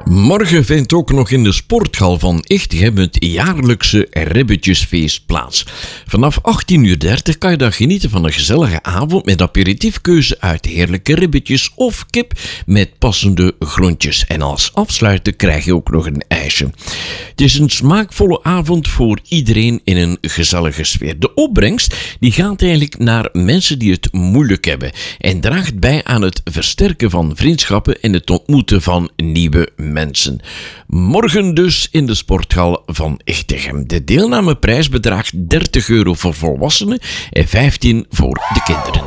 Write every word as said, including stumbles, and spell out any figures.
Morgen vindt ook nog in de sporthal van Echtegem het jaarlijkse Ribbetjesfeest plaats. Vanaf achttien uur dertig kan je dan genieten van een gezellige avond met aperitiefkeuze uit heerlijke ribbetjes of kip met passende groentjes. En als afsluiter krijg je ook nog een ijsje. Het is een smaakvolle avond voor iedereen in een gezellige sfeer. De opbrengst die gaat eigenlijk naar mensen die het moeilijk hebben en draagt bij aan het versterken van vriendschappen en het ontmoeten van nieuwe mensen. Morgen dus in de sporthal van Echtegem. De deelnameprijs bedraagt dertig euro voor volwassenen en vijftien voor de kinderen.